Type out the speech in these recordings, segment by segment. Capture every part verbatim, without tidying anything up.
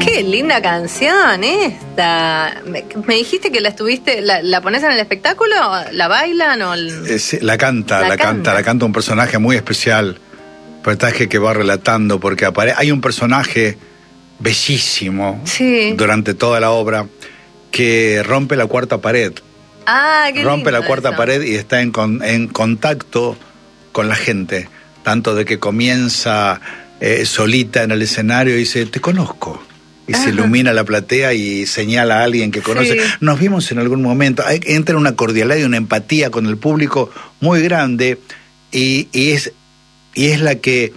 Qué linda canción esta. Me, me dijiste que la estuviste, la, la pones en el espectáculo, la bailan o el... es, la canta, la, la canta, canta, la canta un personaje muy especial, un personaje que va relatando, porque apare- hay un personaje bellísimo sí. durante toda la obra que rompe la cuarta pared. Ah, qué rompe lindo la cuarta eso. pared y está en, con, en contacto con la gente, tanto de que comienza eh, solita en el escenario y dice, te conozco, y Ajá. se ilumina la platea y señala a alguien que conoce. Sí. Nos vimos en algún momento. Hay, entra una cordialidad y una empatía con el público muy grande, y, y, es, y es la que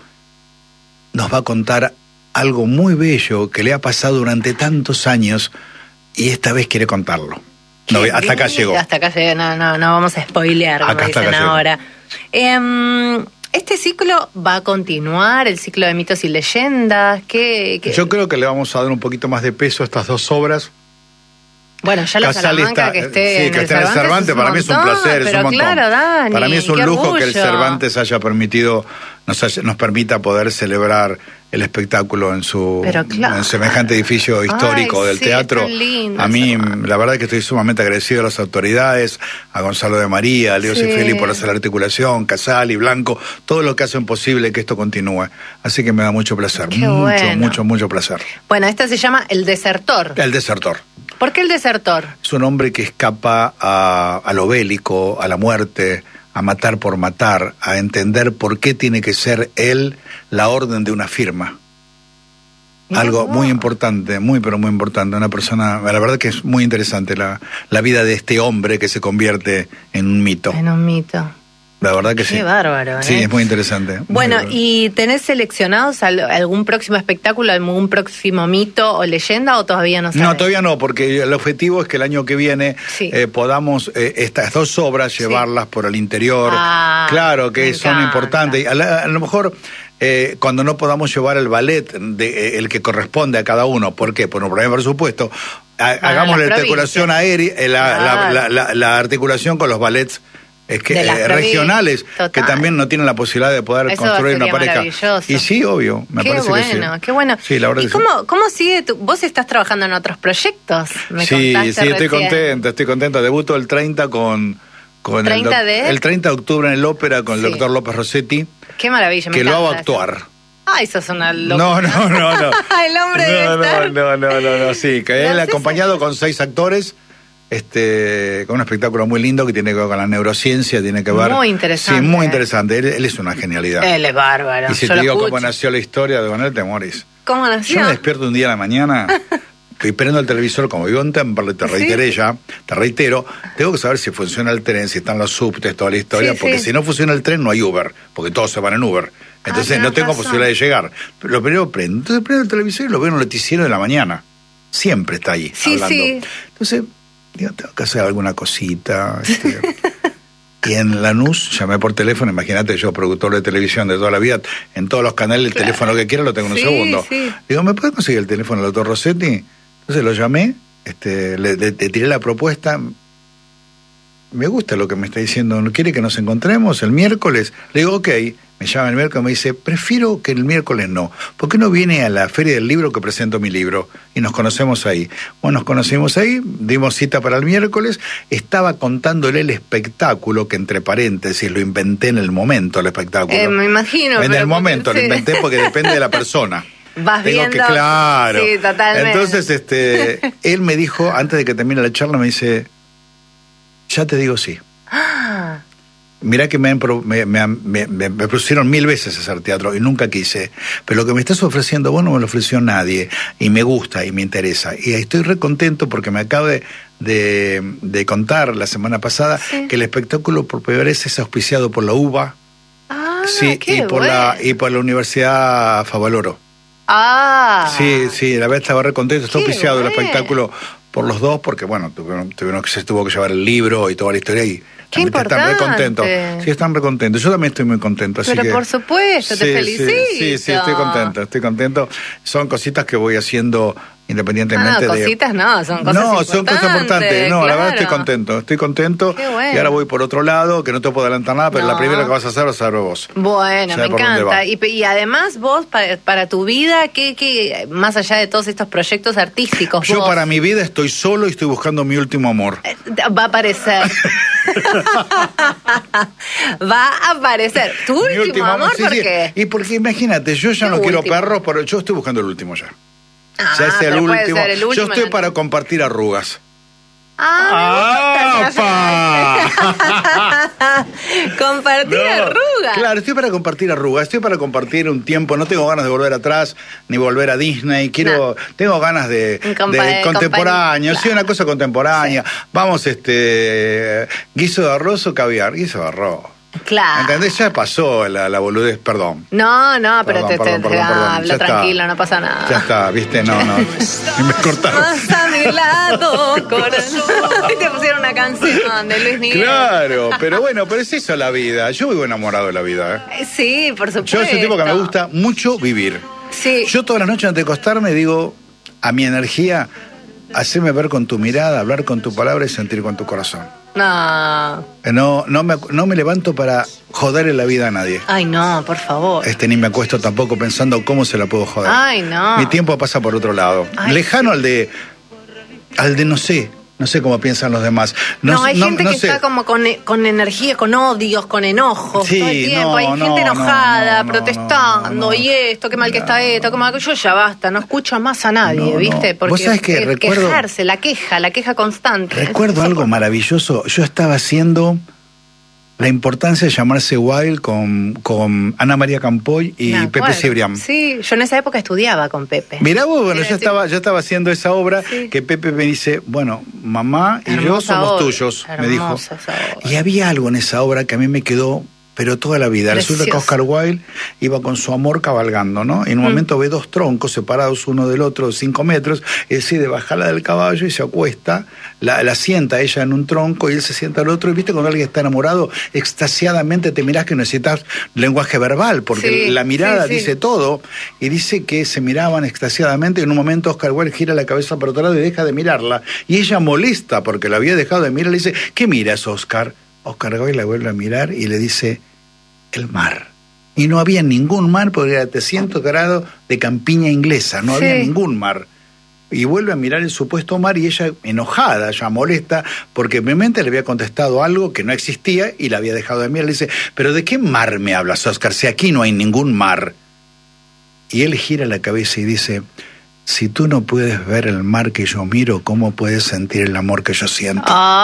nos va a contar algo muy bello que le ha pasado durante tantos años, y esta vez quiere contarlo. No, Qué hasta acá lindo. llegó. Hasta acá llegó, no, no, no vamos a spoilear, como Acá hasta dicen acá llegó. ahora. Eh, ¿Este ciclo va a continuar, el ciclo de mitos y leyendas? ¿Qué, qué? Yo creo que le vamos a dar un poquito más de peso a estas dos obras. Bueno, ya la Casale Salamanca está- que esté sí, en que el esté en el Cervantes, Cervantes, para mí es un montón, placer, es pero un montón. claro, Dani, Para mí es un qué lujo que el orgullo. Cervantes haya permitido, nos, haya- nos permita poder celebrar el espectáculo en su Pero claro. en semejante edificio histórico Ay, del sí, teatro. tan lindo A mí, Cervantes. la verdad es que estoy sumamente agradecido a las autoridades, a Gonzalo de María, a Leo Sí. Cifreli por hacer la articulación, Casali, Blanco, todo lo que hacen posible que esto continúe. Así que me da mucho placer, Qué mucho, bueno. mucho, mucho placer. Bueno, esta se llama El Desertor. El desertor. ¿Por qué El Desertor? Es un hombre que escapa a, a lo bélico, a la muerte, a matar por matar, a entender por qué tiene que ser él la orden de una firma. Mirá Algo vos. muy importante, muy pero muy importante. Una persona, la verdad que es muy interesante la, la vida de este hombre que se convierte en un mito. En un mito. La verdad que Qué sí. bárbaro, ¿eh? Sí, es muy interesante. Bueno, Muy- ¿y tenés seleccionados al- algún próximo espectáculo, algún próximo mito o leyenda o todavía no sabes? No, todavía no, porque el objetivo es que el año que viene Sí. eh, podamos eh, estas dos obras Sí. llevarlas por el interior. Ah, claro que me son encanta. importantes. Y A, la- a lo mejor eh, cuando no podamos llevar el ballet, de, eh, el que corresponde a cada uno, ¿por qué? Por un problema de presupuesto. Ha- hagamos las la articulación aérea, eh, la, la- Claro. la- la- la articulación con los ballets. Es que De las eh, provincias, regionales total. que también no tienen la posibilidad de poder Eso construir una sería pareja. maravilloso. Y sí, obvio, me Qué parece bueno, que sí. qué bueno. Sí, la verdad ¿Y que sí. cómo, cómo sigue tu...? Vos estás trabajando en otros proyectos, me Sí, contaste sí, estoy recién. contento, estoy contento. Debuto el treinta con, con el, ¿treinta doc- de? el treinta de octubre en el ópera con el Sí. doctor López Rossetti, Qué maravilla, me que lo hago encanta eso. actuar. Ay, sos una loca. No, no, no, no. El hombre debe no, estar... no, no, no, no, no, sí, que No él sé acompañado si- con seis actores, este, con un espectáculo muy lindo que tiene que ver con la neurociencia, tiene que ver... Muy interesante. Sí, muy interesante. Él, él es una genialidad. Él es bárbaro. y si yo te lo digo escucho. cómo nació la historia de con él, te morís. ¿Cómo Yo nació? me despierto un día a la mañana y prendo el televisor, como vivo en Temperley, te Sí. reiteré ya, te reitero, tengo que saber si funciona el tren, si están los subtes, toda la historia, Sí, porque sí. si no funciona el tren no hay Uber, porque todos se van en Uber. Entonces tenés no tengo razón. posibilidad de llegar. Pero lo primero prendo, entonces prendo el televisor y lo veo en el noticiero de la mañana. Siempre está ahí Sí, hablando. sí. Entonces, digo, tengo que hacer alguna cosita. Este, y en Lanús llamé por teléfono, imagínate, yo productor de televisión de toda la vida, en todos los canales, el Claro. teléfono que quiera lo tengo en un Sí, segundo. sí. Digo, ¿me puede conseguir el teléfono del doctor Rossetti? Entonces lo llamé, este, le, le- le tiré la propuesta. Me gusta lo que me está diciendo, ¿no quiere que nos encontremos el miércoles? Le digo, ok, me llama el miércoles y me dice, prefiero que el miércoles no. ¿Por qué no viene a la feria del libro que presento mi libro? Y nos conocemos ahí. Bueno, nos conocimos ahí, dimos cita para el miércoles, estaba contándole el espectáculo, que entre paréntesis lo inventé en el momento, el espectáculo. Eh, me imagino. En pero el momento porque- lo inventé porque depende de la persona. Vas Tengo viendo. que, claro. Sí, totalmente. Entonces, este, él me dijo, antes de que termine la charla, me dice, ya te digo sí. Ah, Mirá que me, han pro- me, me, han- me, me- me propusieron mil veces hacer teatro y nunca quise. Pero lo que me estás ofreciendo, vos no me lo ofreció nadie. Y me gusta y me interesa. Y estoy re contento porque me acabo de, de, de contar la semana pasada Sí. que el espectáculo por primera vez es auspiciado por la U B A, ah sí, qué y por bueno. la y por la Universidad Favaloro. Ah. Sí, sí, la verdad estaba re contento. Está Qué auspiciado el bueno. espectáculo por los dos, porque bueno, tuvieron, tuvieron que se tuvo que llevar el libro y toda la historia y Qué importante. Están re contentos. Sí, están re contentos. Yo también estoy muy contento. Así Pero que, por supuesto, sí, te felicito. Sí, sí, sí, estoy contento, estoy contento. Son cositas que voy haciendo independientemente ah, no, de... cositas no, son cosas no, importantes. son cosas importantes. No, claro. la verdad estoy contento, estoy contento. Qué bueno. Y ahora voy por otro lado, que no te puedo adelantar nada, pero no. la primera que vas a hacer vas a hacer vos. Bueno, me encanta. Y, y además vos, para, para tu vida, ¿qué, qué, más allá de todos estos proyectos artísticos? Yo vos... para mi vida estoy solo y estoy buscando mi último amor. Va a aparecer. Va a aparecer. ¿Tu mi último, último amor? Sí, ¿Por sí. qué? Y porque imagínate, yo ya ¿Qué no quiero último? perros, pero yo estoy buscando el último ya. Ah, ya es el pero puede último. ser el último. Yo estoy para compartir arrugas. Ah, ¡Ah, compartir no, arrugas. Claro, estoy para compartir arrugas, estoy para compartir un tiempo, no tengo ganas de volver atrás, ni volver a Disney, quiero, no. tengo ganas de, Compa de contemporáneo, claro. sí, una cosa contemporánea. Sí. Vamos, este, guiso de arroz o caviar, guiso de arroz. Claro. ¿Entendés? Ya pasó la, la boludez, perdón. No, no, pero perdón, te, perdón, te, perdón, te perdón. hablo Ya tranquilo, está. no pasa nada. Ya está, viste, no, no. Me cortaron. Más a mi lado, corazón. Y te pusieron una canción de Luis Miguel. Claro, pero bueno, pero es eso la vida. Yo vivo enamorado de la vida, ¿eh? Sí, por supuesto. Yo soy un tipo que me gusta mucho vivir. Sí. Yo todas las noches antes de acostarme digo a mi energía, haceme ver con tu mirada, hablar con tu palabra y sentir con tu corazón. No. No, no me, no me levanto para joderle la vida a nadie. Ay, no, por favor. Este, ni me acuesto tampoco pensando cómo se la puedo joder. Ay, no. Mi tiempo pasa por otro lado. Ay, lejano sí. al de, al de no sé, no sé cómo piensan los demás. No, No, hay no, gente no que sé. está como con, con energía, con odios, con enojos Sí, todo el tiempo. no, hay no, gente enojada, no, no, protestando, no, no, y esto, qué mal que no, está esto, qué mal que yo ya basta, no escucho más a nadie, No, no. ¿viste? Porque Vos sabés que es recuerdo- quejarse, la queja, la queja constante. Recuerdo algo maravilloso. Yo estaba haciendo la importancia de llamarse Wild con, con Ana María Campoy y Me Pepe acuerdo. Cibrián. Sí, yo en esa época estudiaba con Pepe. Mirá vos, bueno, Sí, yo sí. estaba, yo estaba haciendo esa obra Sí. que Pepe me dice, bueno, mamá y yo Hermosa somos obra, tuyos, me dijo. hermosa esa obra. Y había algo en esa obra que a mí me quedó, pero toda la vida. Resulta que Precioso. Oscar Wilde iba con su amor cabalgando, ¿no? Y en un Mm. momento ve dos troncos separados uno del otro, cinco metros, y decide bajarla del caballo y se acuesta, la, la sienta ella en un tronco y él se sienta al otro. Y viste cuando alguien está enamorado, extasiadamente te mirás que necesitas lenguaje verbal, porque Sí, la mirada sí, sí. dice todo. Y dice que se miraban extasiadamente. Y en un momento Oscar Wilde gira la cabeza para otro lado y deja de mirarla. Y ella molesta porque la había dejado de mirar, le dice, ¿qué miras, Oscar? Oscar Wilde la vuelve a mirar y le dice, el mar. Y no había ningún mar porque era trescientos grados de campiña inglesa, no Sí. había ningún mar. Y vuelve a mirar el supuesto mar y ella enojada, ya molesta, porque mi mente le había contestado algo que no existía y la había dejado de mirar. Le dice, ¿pero de qué mar me hablas, Oscar? Si aquí no hay ningún mar. Y él gira la cabeza y dice, si tú no puedes ver el mar que yo miro, ¿cómo puedes sentir el amor que yo siento?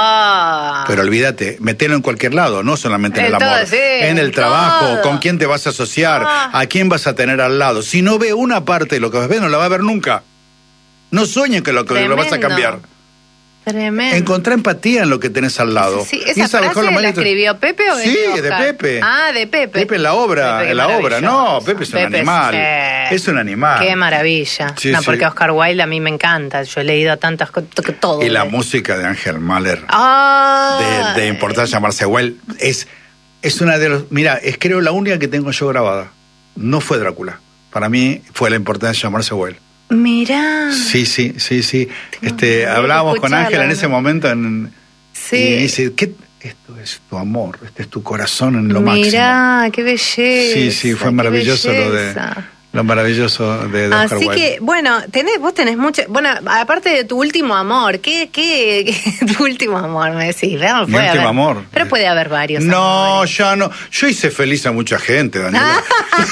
Ah. Pero olvídate, metelo en cualquier lado, no solamente en el En amor. todo, sí, en el en trabajo, todo. con quién te vas a asociar, Ah. a quién vas a tener al lado. Si no ve una parte de lo que vas a ver, no la va a ver nunca. No sueñes que lo, que lo vas a Tremendo. cambiar. Tremendo. Encontrá empatía en lo que tenés al lado. Sí, Y ¿esa esa mejor frase la manera- escribió Pepe o Sí, de es de Oscar? Pepe. Ah, de Pepe. Pepe en la obra, Pepe, qué en la obra. No, maravilloso. Pepe es un Pepe, animal. sí. Es un animal. Qué maravilla. Sí, no, sí. porque Oscar Wilde a mí me encanta. Yo he leído tantas cosas, todo. Y la de- música de Ángel Mahler, Ah. de, de importar llamarse Well, es, es una de los... Mira, es creo la única que tengo yo grabada. No fue Drácula. Para mí fue la importancia de llamarse Well. Mirá. Sí, sí, sí, sí. Tengo Este, que hablábamos con escucharla, Ángel en ¿no? ese momento en, Sí. y dice, ¿qué? Esto es tu amor, este es tu corazón en lo máximo. Mirá, qué belleza. Sí, sí, fue qué maravilloso lo de belleza. lo maravilloso de, de Oscar Así Wilde. que, bueno, tenés, vos tenés mucho. Bueno, aparte de tu último amor, ¿qué, qué, qué tu último amor me decís? ¿Verdad? Mi Puede último haber- amor. Pero puede haber varios. No, amores. ya no. Yo hice feliz a mucha gente, Daniela.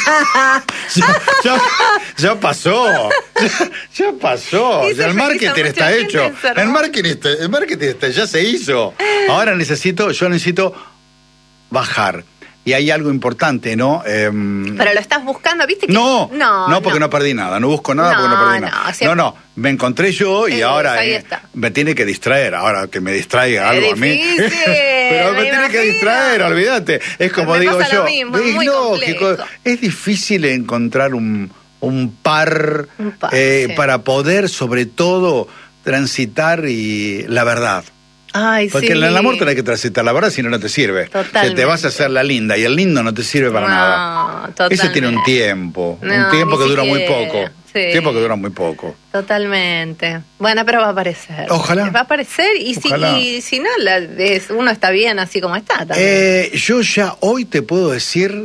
ya, ya, ya pasó. Ya, ya pasó. Hice Ya el feliz a marketing mucha está gente, hecho. encerrado. El marketing, está, el marketing está, ya se hizo. Ahora necesito, yo necesito bajar. Y hay algo importante, ¿no? Em, Pero lo estás buscando, ¿viste? Que... No, no, no, porque no. perdí nada, no busco nada No, porque no perdí no, nada. o sea- no, no, me encontré yo y Eh, ahora ahí eh, está. me tiene que distraer, ahora que me distraiga Es algo a mí. difícil, Pero me, me tiene que imagino. distraer, olvídate. Es como Me digo pasa yo, lo mismo, es es muy lógico, complejo. es difícil encontrar un, un par, Un par, eh, sí. para poder sobre todo transitar y la verdad. Ay, Porque sí. en el amor tenés que transitar la verdad, si no, no te sirve. Totalmente. Que te vas a hacer la linda y el lindo no te sirve para No, nada. totalmente. Ese tiene un tiempo, No, un tiempo ni que dura muy siquiera. poco. Sí. Tiempo que dura muy poco. Totalmente. Bueno, pero va a aparecer. Ojalá. Va a aparecer y si, Ojalá. y si no, la, es, uno está bien así como está también. Eh, yo ya hoy te puedo decir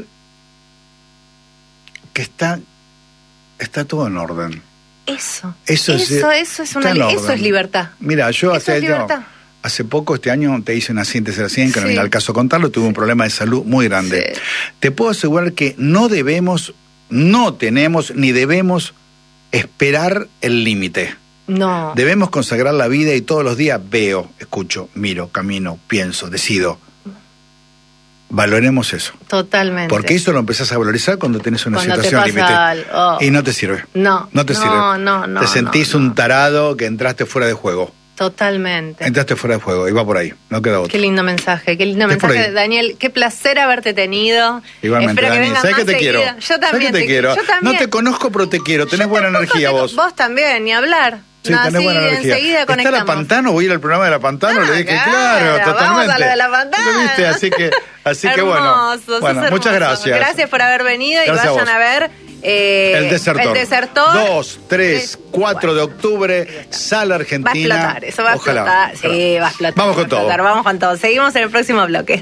que está, está todo en orden. Eso. Eso es, eso, eso es una está en li- eso orden. es libertad. Mira, yo Eso hace es año, libertad. hace poco, este año, te hice una síntesis recién, que no Sí. viene al caso contarlo, tuve un problema de salud muy grande. Sí. Te puedo asegurar que no debemos, no tenemos ni debemos esperar el límite. No. Debemos consagrar la vida y todos los días veo, escucho, miro, camino, pienso, decido. Valoremos eso. Totalmente. Porque eso lo empezás a valorizar cuando tenés una Cuando te situación pasa límite. algo. Oh. Y no te sirve. No. No te no, sirve. No, no, Te sentís no, no. un tarado que entraste fuera de juego. Totalmente. Entraste fuera de juego y va por ahí. No queda otro. Qué lindo mensaje, qué lindo Es por mensaje, ahí. Daniel. Qué placer haberte tenido. Igualmente, Espero que Dani. vengas ¿Sabes más que te seguido. quiero? Yo ¿Sabes también que te quiero? Yo también. No te conozco, pero te quiero. Tenés Yo buena tampoco energía te con- vos. Vos también, ni hablar. Sí, no, tenés así buena energía. enseguida ¿Está conectamos. la Pantano? Voy a ir al programa de la Pantano. Ah, Le dije, claro, claro, vamos totalmente. a lo de la Pantano. ¿Lo viste? Así que, así que bueno. Hermoso, sos Bueno, hermoso. muchas gracias. Gracias por haber venido y Gracias a vayan vos. a ver eh, El Desertor. El Desertor. dos, tres, cuatro de octubre, Sala Va a Argentina. explotar, eso va a Ojalá. explotar. Sí, va a explotar. Vamos va a con todo. explotar, Vamos con todo. Seguimos en el próximo bloque.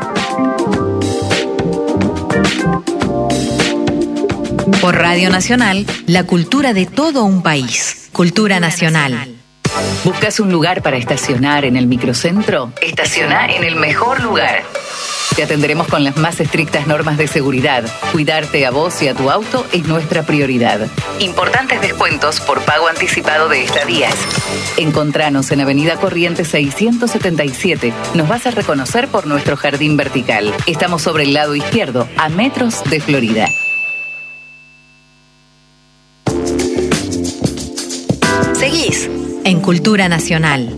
Por Radio Nacional, la cultura de todo un país. Cultura Nacional. ¿Buscas un lugar para estacionar en el microcentro? Estaciona en el mejor lugar. Te atenderemos con las más estrictas normas de seguridad. Cuidarte a vos y a tu auto es nuestra prioridad. Importantes descuentos por pago anticipado de estadías. Encontranos en Avenida Corrientes seiscientos setenta y siete. Nos vas a reconocer por nuestro jardín vertical. Estamos sobre el lado izquierdo, a metros de Florida. Seguís en Cultura Nacional.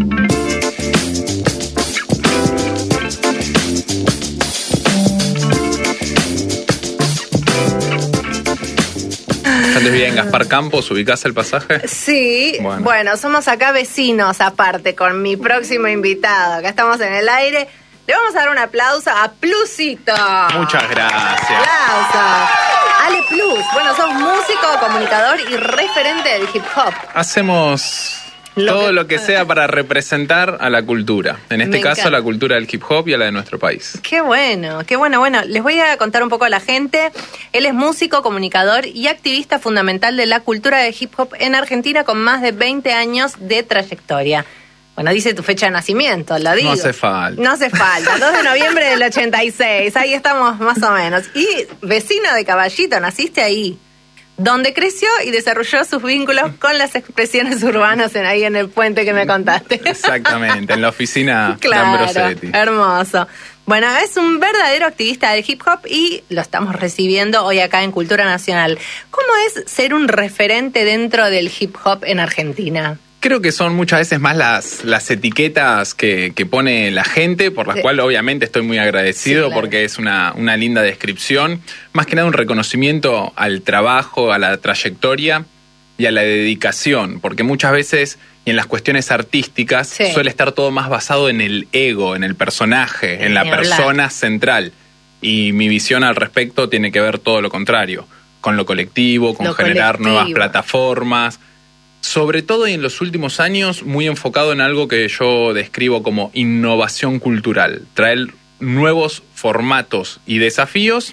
Antes vivía en Gaspar Campos, ¿ubicás el pasaje? Sí, bueno. Bueno. somos acá vecinos aparte con mi próximo invitado. Acá estamos en el aire. Le vamos a dar un aplauso a Plusito. Muchas gracias. Aplausos. Ale Plus. Bueno, sos músico, comunicador y referente del hip hop. Hacemos Lo todo que- lo que sea para representar a la cultura. En este Me caso, encanta. la cultura del hip hop y a la de nuestro país. Qué bueno, qué bueno. Bueno, les voy a contar un poco a la gente. Él es músico, comunicador y activista fundamental de la cultura de hip hop en Argentina con más de veinte años de trayectoria. Bueno, dice tu fecha de nacimiento, lo digo. No hace falta. No hace falta. dos de noviembre del ochenta y seis, ahí estamos más o menos. Y vecino de Caballito, naciste ahí, donde creció y desarrolló sus vínculos con las expresiones urbanas en ahí en el puente que me contaste. Exactamente, en la oficina de Claro, Ambrosetti. hermoso. Bueno, es un verdadero activista del hip hop y lo estamos recibiendo hoy acá en Cultura Nacional. ¿Cómo es ser un referente dentro del hip hop en Argentina? Creo que son muchas veces más las, las etiquetas que, que pone la gente, por las Sí. cuales obviamente estoy muy agradecido, Sí, claro. porque es una, una linda descripción. Más que nada un reconocimiento al trabajo, a la trayectoria y a la dedicación, porque muchas veces, y en las cuestiones artísticas, Sí. suele estar todo más basado en el ego, en el personaje, en la Ni hablar. persona central. Y mi visión al respecto tiene que ver todo lo contrario, con lo colectivo, con Lo generar colectivo. nuevas plataformas. Sobre todo y en los últimos años, muy enfocado en algo que yo describo como innovación cultural. Traer nuevos formatos y desafíos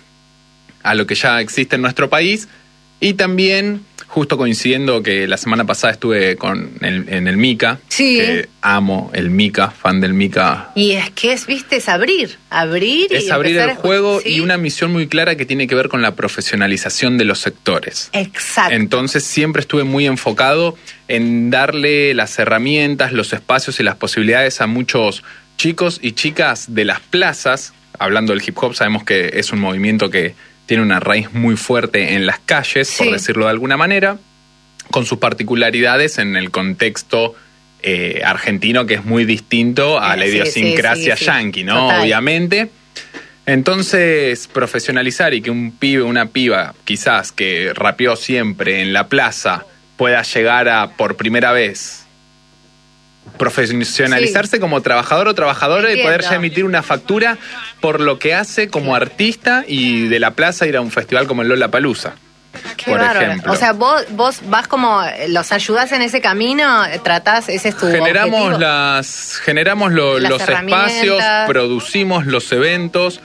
a lo que ya existe en nuestro país. Y también, justo coincidiendo que la semana pasada estuve con el, en el Mica, Sí. que amo el Mica, fan del Mica. Y es que es, viste, es abrir, abrir y Es abrir empezar el a escu- juego ¿sí? y una misión muy clara que tiene que ver con la profesionalización de los sectores. Exacto. Entonces siempre estuve muy enfocado en darle las herramientas, los espacios y las posibilidades a muchos chicos y chicas de las plazas. Hablando del hip hop, sabemos que es un movimiento que tiene una raíz muy fuerte en las calles, Sí. por decirlo de alguna manera, con sus particularidades en el contexto eh, argentino, que es muy distinto a Eh, la sí, idiosincrasia sí, sí, sí. yanqui, ¿no? Total. Obviamente. Entonces, profesionalizar y que un pibe, una piba, quizás que rapeó siempre en la plaza, pueda llegar a, por primera vez, profesionalizarse sí. como trabajador o trabajadora Entiendo. y poder ya emitir una factura por lo que hace como sí. artista y de la plaza ir a un festival como el Lollapalooza. Qué por bárbaro. ejemplo. O sea, vos, vos vas como, los ayudás en ese camino, tratás, ese es tu generamos objetivo. las Generamos lo, Las los espacios, producimos los eventos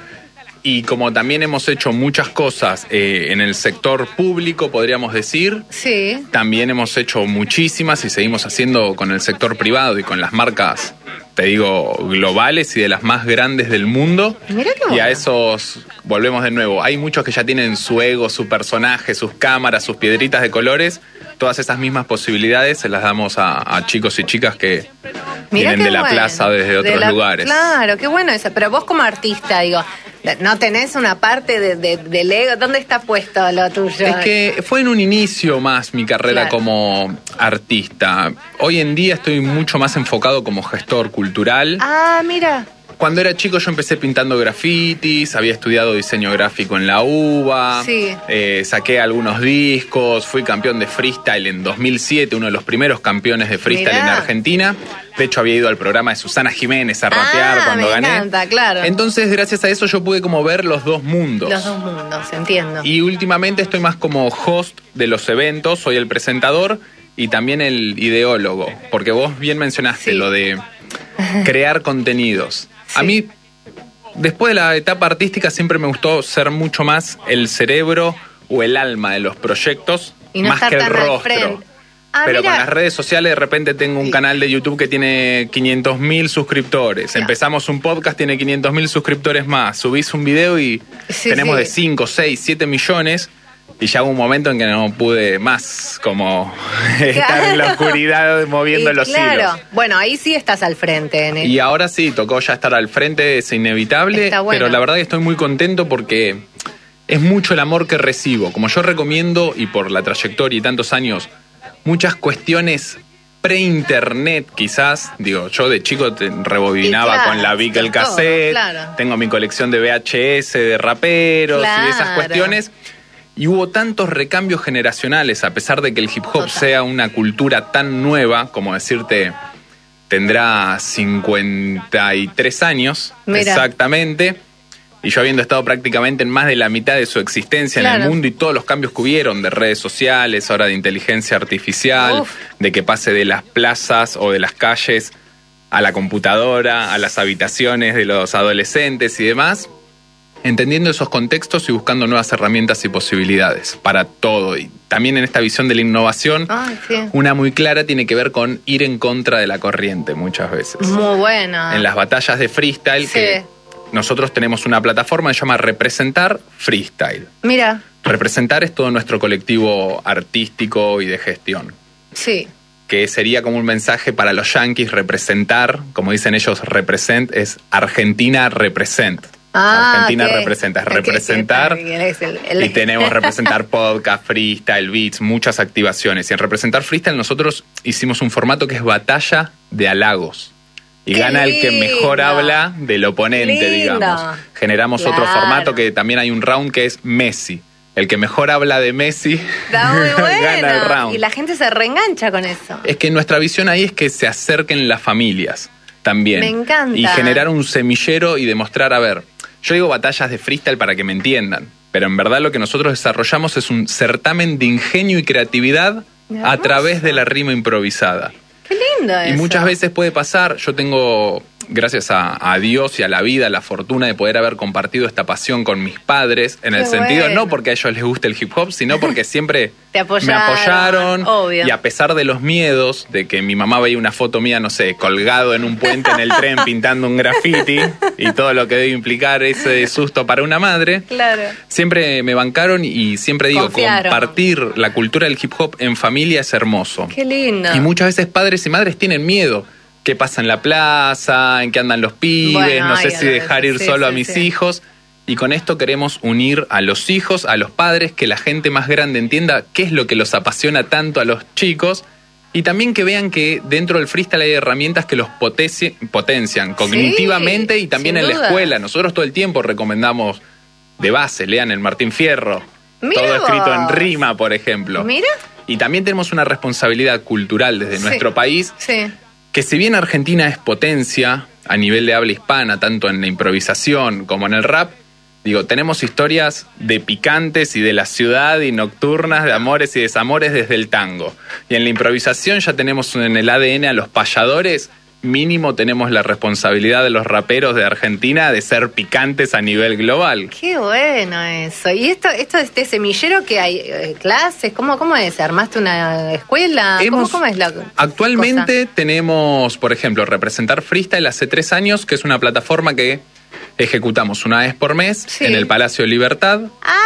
y como también hemos hecho muchas cosas eh, en el sector público, podríamos decir, sí. también hemos hecho muchísimas y seguimos haciendo con el sector privado y con las marcas, te digo, globales y de las más grandes del mundo. Mirá qué bueno. Y a esos volvemos de nuevo. Hay muchos que ya tienen su ego, su personaje, sus cámaras, sus piedritas de colores. Todas esas mismas posibilidades se las damos a, a chicos y chicas que Mirá vienen de la bueno. plaza desde otros de la, lugares. Claro, qué bueno eso. Pero vos como artista, digo, ¿no tenés una parte de, de, del ego? ¿Dónde está puesto lo tuyo? Es que fue en un inicio más mi carrera Claro. como artista. Hoy en día estoy mucho más enfocado como gestor cultural. Ah, mira. Cuando era chico yo empecé pintando grafitis, había estudiado diseño gráfico en la UBA, Sí. eh, saqué algunos discos, fui campeón de freestyle en dos mil siete, uno de los primeros campeones de freestyle Mirá. en Argentina. De hecho había ido al programa de Susana Jiménez a rapear Ah, cuando me gané. encanta, claro. Entonces gracias a eso yo pude como ver los dos mundos. Los dos mundos, entiendo. Y últimamente estoy más como host de los eventos, soy el presentador y también el ideólogo, porque vos bien mencionaste Sí. lo de crear contenidos. Sí. A mí, después de la etapa artística, siempre me gustó ser mucho más el cerebro o el alma de los proyectos, Y no más estar que el tan al rostro. frente. Ah, Pero mira. con las redes sociales de repente tengo un Sí. canal de YouTube que tiene quinientos mil suscriptores. Claro. Empezamos un podcast, tiene quinientos mil suscriptores más. Subís un video y Sí, tenemos sí. de cinco, seis, siete millones. Y ya hubo un momento en que no pude más como estar en la oscuridad moviendo Y los claro. hilos. Bueno, ahí sí estás al frente. En el... Y ahora sí, tocó ya estar al frente, es inevitable. Está bueno. Pero la verdad que estoy muy contento porque es mucho el amor que recibo. Como yo recomiendo, y por la trayectoria y tantos años, muchas cuestiones pre-internet quizás. Digo, yo de chico te rebobinaba Y claro, con la Vic el todo, cassette. claro. Tengo mi colección de V H S, de raperos y de esas Claro. cuestiones. Y hubo tantos recambios generacionales, a pesar de que el hip hop Total. sea una cultura tan nueva, como decirte, tendrá cincuenta y tres años Mira. exactamente, y yo habiendo estado prácticamente en más de la mitad de su existencia en Claro. el mundo y todos los cambios que hubieron de redes sociales, ahora de inteligencia artificial, Uf. de que pase de las plazas o de las calles a la computadora, a las habitaciones de los adolescentes y demás, entendiendo esos contextos y buscando nuevas herramientas y posibilidades para todo. Y también en esta visión de la innovación, Ay, sí. una muy clara tiene que ver con ir en contra de la corriente muchas veces. Muy bueno. En las batallas de freestyle, Sí. que nosotros tenemos una plataforma que se llama Representar Freestyle. Mira, Representar es todo nuestro colectivo artístico y de gestión, sí. que sería como un mensaje para los yanquis. Representar, como dicen ellos, represent, es Argentina represent. Ah, Argentina ok. representa, es Ok, representar. sí, es el- el- Y tenemos representar podcast, freestyle, beats, muchas activaciones. Y en representar freestyle nosotros hicimos un formato que es batalla de halagos. Y ¡Qué gana el que mejor lindo! habla del oponente, Lindo. digamos. Generamos otro Claro. formato que también hay un round que es Messi. El que mejor habla de Messi Está muy gana el bueno. round. Y la gente se reengancha con eso. Es que nuestra visión ahí es que se acerquen las familias también. Me encanta. Y generar un semillero y demostrar, a ver, yo digo batallas de freestyle para que me entiendan, pero en verdad lo que nosotros desarrollamos es un certamen de ingenio y creatividad Qué a hermoso. través de la rima improvisada. Qué lindo eso. Y muchas veces puede pasar, yo tengo, gracias a, a Dios y a la vida, la fortuna de poder haber compartido esta pasión con mis padres, en Qué el sentido bueno. no porque a ellos les guste el hip hop, sino porque siempre Te apoyaron, me apoyaron. obvio. Y a pesar de los miedos, de que mi mamá veía una foto mía, no sé, colgado en un puente en el tren pintando un graffiti y todo lo que debe implicar ese susto para una madre, Claro. siempre me bancaron y siempre digo, Confiaron. compartir la cultura del hip hop en familia es hermoso. Qué lindo. Y muchas veces padres y madres tienen miedo. ¿Qué pasa en la plaza? ¿En qué andan los pibes? Bueno, no sé ay, si a dejar veces, ir sí, solo a sí, mis sí. hijos. Y con esto queremos unir a los hijos, a los padres, que la gente más grande entienda qué es lo que los apasiona tanto a los chicos. Y también que vean que dentro del freestyle hay herramientas que los poteci- potencian cognitivamente y también sin en la duda. escuela. Nosotros todo el tiempo recomendamos de base, lean el Martín Fierro. Mira todo escrito en vos. rima, por ejemplo. Mira. Y también tenemos una responsabilidad cultural desde Sí. nuestro país Sí. que si bien Argentina es potencia a nivel de habla hispana, tanto en la improvisación como en el rap, digo, tenemos historias de picantes y de la ciudad y nocturnas, de amores y desamores desde el tango. Y en la improvisación ya tenemos en el A D N a los payadores. Mínimo tenemos la responsabilidad de los raperos de Argentina de ser picantes a nivel global. Qué bueno eso. ¿Y esto, esto de este semillero que hay eh, clases? ¿Cómo, ¿Cómo es? ¿Armaste una escuela? Hemos, ¿Cómo, ¿Cómo es la Actualmente cosa? Tenemos, por ejemplo, Representar Freestyle hace tres años, que es una plataforma que ejecutamos una vez por mes Sí. en el Palacio de Libertad.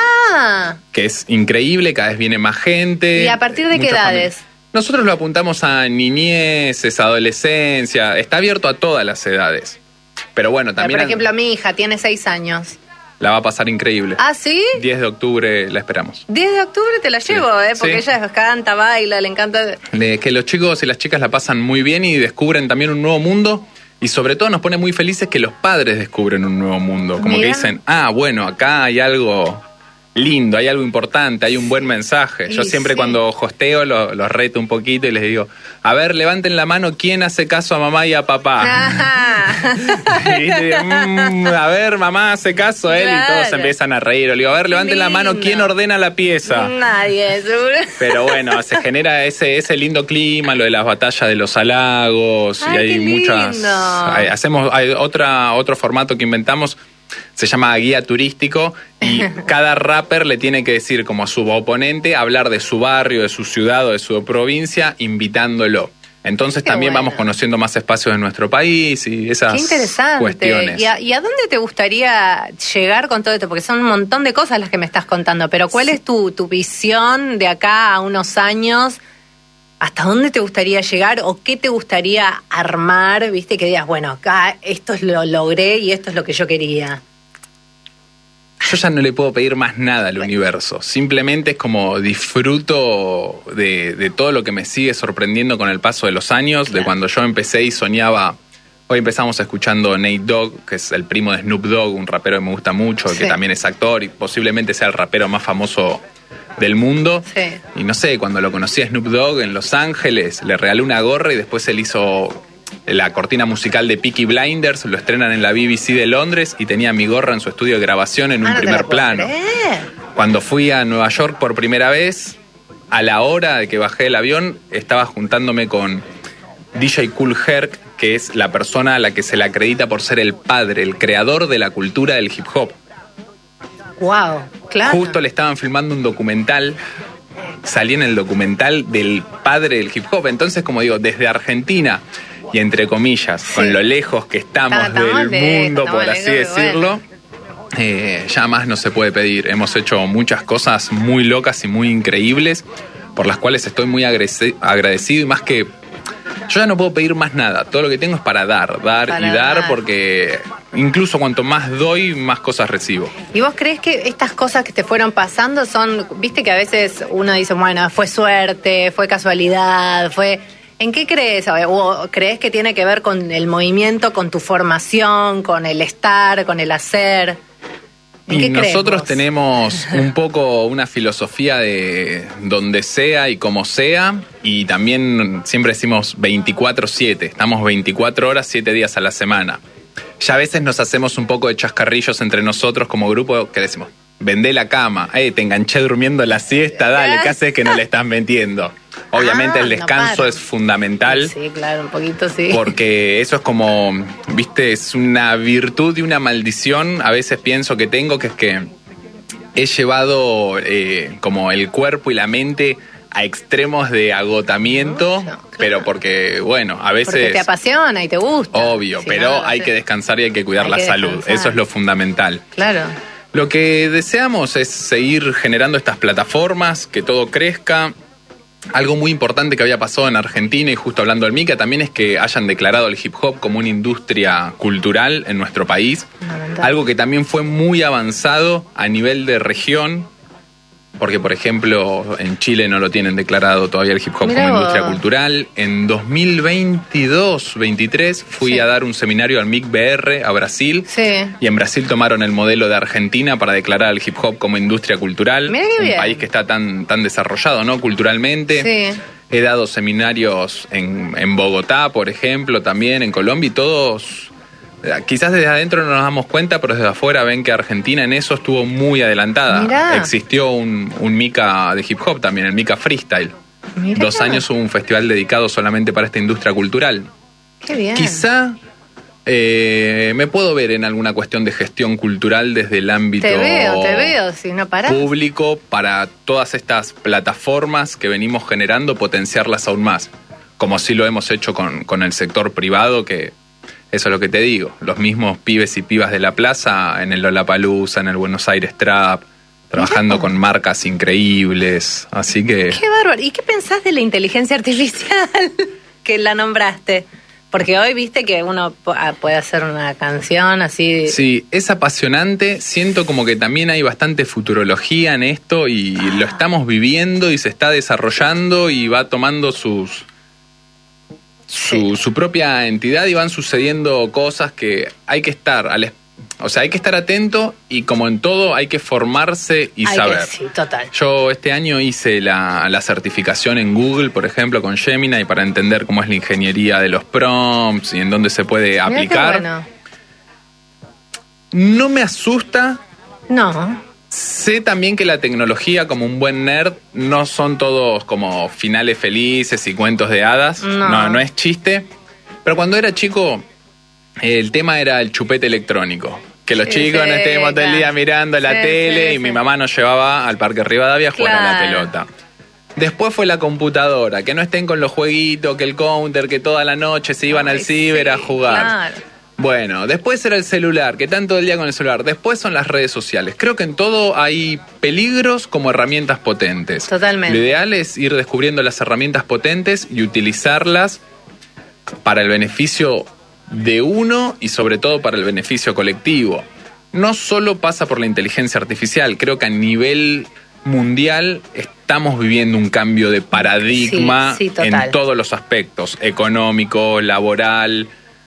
Ah, Que es increíble, cada vez viene más gente. ¿y a partir de qué muchas edades? familias. Nosotros lo apuntamos a niñeces, adolescencia, está abierto a todas las edades. Pero bueno, también Por ejemplo, mi hija tiene seis años. la va a pasar increíble. ¿Ah, sí? diez de octubre la esperamos. diez de octubre te la Sí. llevo, ¿eh? Porque Sí. ella canta, baila, le encanta. De que los chicos y las chicas la pasan muy bien y descubren también un nuevo mundo. Y sobre todo nos pone muy felices que los padres descubren un nuevo mundo. Como Mira. que dicen, ah, bueno, acá hay algo lindo, hay algo importante, hay un buen mensaje. Yo Y siempre sí. cuando hosteo los lo reto un poquito y les digo, a ver, levanten la mano, ¿quién hace caso a mamá y a papá? Ajá. Y te digo, "Mm, a ver, mamá hace caso a él", y todos Claro. empiezan a reír. O le digo, a ver, Qué levanten la mano, lindo. ¿quién ordena la pieza? Nadie, seguro. Pero bueno, se genera ese ese lindo clima, lo de las batallas de los halagos, Ay, y hay qué muchas. lindo. hay- hacemos hay otra otro formato que inventamos, se llama guía turístico, y cada rapper le tiene que decir como a su oponente, hablar de su barrio, de su ciudad o de su provincia, invitándolo. Entonces Qué también bueno. vamos conociendo más espacios de nuestro país y esas Qué interesante. cuestiones. ¿Y a, y a dónde te gustaría llegar con todo esto? Porque son un montón de cosas las que me estás contando, pero ¿cuál es tu, tu visión de acá a unos años? ¿Hasta dónde te gustaría llegar o qué te gustaría armar? Viste, que digas, bueno, acá esto es lo logré y esto es lo que yo quería. Yo ya no le puedo pedir más nada al universo. Simplemente es como disfruto de, de todo lo que me sigue sorprendiendo con el paso de los años, Claro. de cuando yo empecé y soñaba. Hoy empezamos escuchando Nate Dogg, que es el primo de Snoop Dogg, un rapero que me gusta mucho, Sí. que también es actor y posiblemente sea el rapero más famoso del mundo. Sí. Y no sé, cuando lo conocí a Snoop Dogg en Los Ángeles, le regalé una gorra y después él hizo la cortina musical de Peaky Blinders, lo estrenan en la B B C de Londres y tenía mi gorra en su estudio de grabación en un Ah, no te primer la puedo plano. creer. Cuando fui a Nueva York por primera vez, a la hora de que bajé del avión, estaba juntándome con D J Kool Herc, que es la persona a la que se le acredita por ser el padre, el creador de la cultura del hip hop. Wow, claro. Justo le estaban filmando un documental, salí en el documental del padre del hip hop. Entonces, como digo, desde Argentina, y entre comillas, Sí. con lo lejos que estamos Ah, estamos del lejos, mundo, estamos por así lejos, decirlo, eh, ya más no se puede pedir. Hemos hecho muchas cosas muy locas y muy increíbles, por las cuales estoy muy agrese- agradecido, y más que... Yo ya no puedo pedir más nada, todo lo que tengo es para dar, dar Para y dar, dar. porque incluso cuanto más doy, más cosas recibo. ¿Y vos crees que estas cosas que te fueron pasando son, viste que a veces uno dice, bueno, fue suerte, fue casualidad, fue... ¿En qué crees? ¿O crees que tiene que ver con el movimiento, con tu formación, con el estar, con el hacer? ¿En Y qué crees nosotros vos? tenemos un poco una filosofía de donde sea y como sea, y también siempre decimos veinticuatro siete, estamos veinticuatro horas, siete días a la semana. Ya a veces nos hacemos un poco de chascarrillos entre nosotros como grupo, que decimos, vendé la cama, eh, te enganché durmiendo la siesta, dale, ¿qué haces que no le estás metiendo? Obviamente Ah, el no descanso paro. es fundamental. Sí, claro, un poquito sí. Porque eso es como, viste, es una virtud y una maldición. A veces pienso que tengo, que es que he llevado eh, como el cuerpo y la mente a extremos de agotamiento, Mucho, claro. pero porque, bueno, a veces... Porque te apasiona y te gusta. Obvio, Si pero no, hay sí. que descansar y hay que cuidar Hay la que salud. descansar. Eso es lo fundamental. Claro. Lo que deseamos es seguir generando estas plataformas, que todo crezca. Algo muy importante que había pasado en Argentina, y justo hablando del Mica, también es que hayan declarado el hip hop como una industria cultural en nuestro país. Fundamental. Algo que también fue muy avanzado a nivel de región, porque por ejemplo en Chile no lo tienen declarado todavía el hip hop Mirá como vos. industria cultural. En dos mil veintidós veintitrés fui Sí. a dar un seminario al M I C B R a Brasil. Sí. Y en Brasil tomaron el modelo de Argentina para declarar el hip hop como industria cultural. Mirá qué un bien. país que está tan, tan desarrollado, ¿no? Culturalmente. Sí. He dado seminarios en, en Bogotá, por ejemplo, también en Colombia, y todos, quizás desde adentro no nos damos cuenta, pero desde afuera ven que Argentina en eso estuvo muy adelantada. Mirá. Existió un, un Mica de hip hop también, el Mica Freestyle. Mirá. Dos años hubo un festival dedicado solamente para esta industria cultural. Qué bien. Quizá eh, me puedo ver en alguna cuestión de gestión cultural desde el ámbito Te veo, te veo, si no parás. público, para todas estas plataformas que venimos generando, potenciarlas aún más, como sí lo hemos hecho con, con el sector privado, que eso es lo que te digo, los mismos pibes y pibas de la plaza en el Lollapalooza, en el Buenos Aires Trap, trabajando con marcas increíbles, así que... Qué bárbaro. ¿Y qué pensás de la inteligencia artificial que la nombraste? Porque hoy viste que uno puede hacer una canción así... Sí, es apasionante. Siento como que también hay bastante futurología en esto y ah. lo estamos viviendo y se está desarrollando y va tomando sus su, sí. su propia entidad y van sucediendo cosas que hay que estar al O sea, hay que estar atento y como en todo hay que formarse y hay saber. Que, sí, total. Yo este año hice la, la certificación en Google, por ejemplo, con Gemini para entender cómo es la ingeniería de los prompts y en dónde se puede Mirá aplicar. Bueno. No me asusta. No. Sé también que la tecnología, como un buen nerd, no son todos como finales felices y cuentos de hadas. No, no, no es chiste. Pero cuando era chico, el tema era el chupete electrónico. Que los sí, chicos sí, no estemos todo el día mirando la sí, tele sí, y sí. mi mamá nos llevaba al Parque Rivadavia a jugar claro. a la pelota. Después fue la computadora, que no estén con los jueguitos, que el counter, que toda la noche se iban Ay, al ciber sí, a jugar. Claro. Bueno, después era el celular, que tanto el día con el celular. Después son las redes sociales. Creo que en todo hay peligros como herramientas potentes. Totalmente. Lo ideal es ir descubriendo las herramientas potentes y utilizarlas para el beneficio de uno y sobre todo para el beneficio colectivo. No solo pasa por la inteligencia artificial, creo que a nivel mundial estamos viviendo un cambio de paradigma sí, sí, en todos los aspectos, económico, laboral,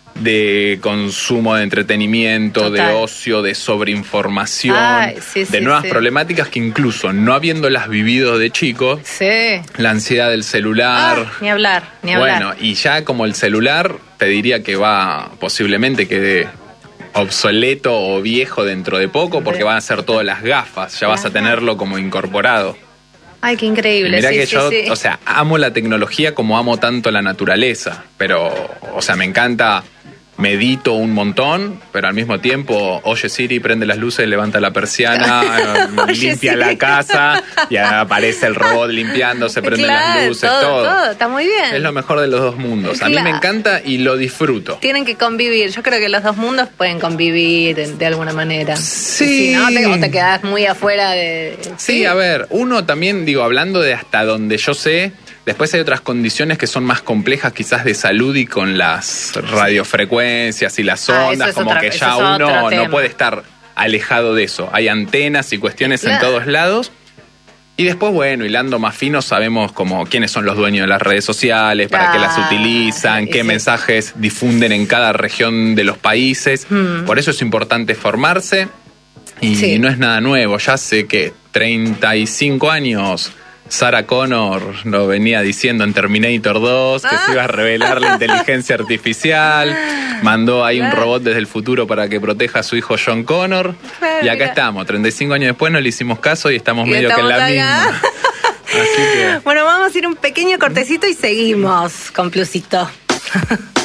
de consumo de entretenimiento, total. De ocio, de sobreinformación, Ay, sí, de sí, nuevas sí. problemáticas que incluso no habiéndolas vivido de chico, sí. la ansiedad del celular. Ah, ni hablar, ni hablar. Bueno, y ya como el celular te diría que va posiblemente quede obsoleto o viejo dentro de poco porque van a ser todas las gafas, ya vas a tenerlo como incorporado. Ay, qué increíble. Mirá sí, que sí, yo, sí. o sea, amo la tecnología como amo tanto la naturaleza, pero, o sea, me encanta, medito un montón, pero al mismo tiempo, oye Siri, prende las luces, levanta la persiana, limpia Siri. La casa y aparece el robot limpiando, se prenden claro, las luces, todo, todo. todo. Está muy bien. Es lo mejor de los dos mundos. Claro. A mí me encanta y lo disfruto. Tienen que convivir. Yo creo que los dos mundos pueden convivir de, de alguna manera. Sí. Si no, te, o te quedás muy afuera de... Sí, sí, a ver, uno también, digo, hablando de hasta donde yo sé... Después hay otras condiciones que son más complejas quizás de salud y con las radiofrecuencias y las ondas, ah, como otra, que ya uno no puede estar alejado de eso. Hay antenas y cuestiones claro. en todos lados. Y después, bueno, hilando más fino, sabemos como quiénes son los dueños de las redes sociales, para ah, qué las utilizan, qué sí. mensajes difunden en cada región de los países. Hmm. Por eso es importante formarse y sí. no es nada nuevo. Ya sé que treinta y cinco años... Sarah Connor lo venía diciendo en Terminator dos, que ah. se iba a revelar la inteligencia artificial, mandó ahí un robot desde el futuro para que proteja a su hijo John Connor, y acá estamos, treinta y cinco años después no le hicimos caso y estamos y medio estamos que en la acá. Misma. Así que... Bueno, vamos a ir un pequeño cortecito y seguimos con Plusito.